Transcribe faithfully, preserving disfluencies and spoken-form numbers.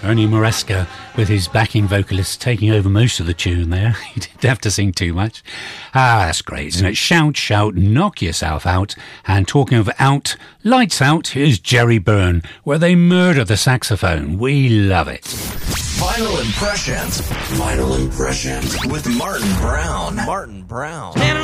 Ernie Maresca with his backing vocalist taking over most of the tune there. He didn't have to sing too much. Ah, that's great, isn't it? Shout, shout, knock yourself out. And talking of out, lights out, here's Jerry Byrne, where they murder the saxophone. We love it. Final Impressions. Final Impressions with Martin Brown. Martin Brown. Standing